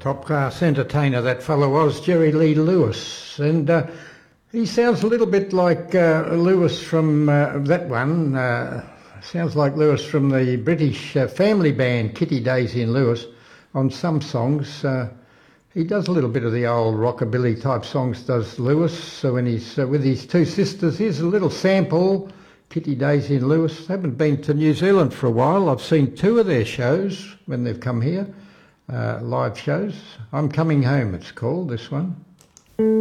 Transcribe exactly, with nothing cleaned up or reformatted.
Top class entertainer that fellow was, Jerry Lee Lewis, and uh, he sounds a little bit like uh, Lewis from uh, that one. Uh, sounds like Lewis from the British uh, family band Kitty, Daisy and Lewis on some songs. Uh, he does a little bit of the old rockabilly type songs, does Lewis. So when he's uh, with his two sisters, here's a little sample, Kitty, Daisy and Lewis. I haven't been to New Zealand for a while. I've seen two of their shows when they've come here. Uh, live shows. I'm Coming Home, it's called, this one.